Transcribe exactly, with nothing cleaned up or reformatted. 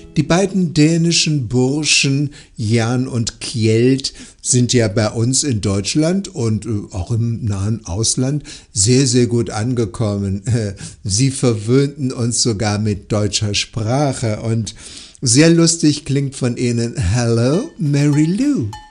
Die beiden dänischen Burschen Jan und Kjeld sind ja bei uns in Deutschland und auch im nahen Ausland sehr, sehr gut angekommen. Sie verwöhnten uns sogar mit deutscher Sprache und sehr lustig klingt von ihnen Hello, Mary Lou.